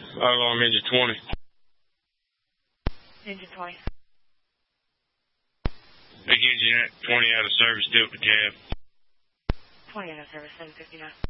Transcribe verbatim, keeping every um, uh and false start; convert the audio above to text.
Alarm engine twenty. Engine twenty. Big engine twenty out of service, still for cab. twenty out of service, seven fifty-nine.